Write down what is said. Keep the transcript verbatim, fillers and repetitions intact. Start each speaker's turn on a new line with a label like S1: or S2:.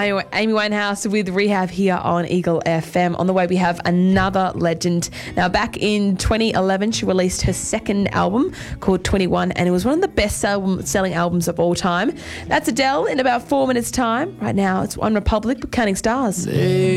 S1: I- Amy Winehouse with Rehab here on Eagle F M. On the way, we have another legend. Now, back in twenty eleven, she released her second album called twenty-one, and it was one of the best album- selling albums of all time. That's Adele in about four minutes' time. Right now, it's One Republic with Counting Stars.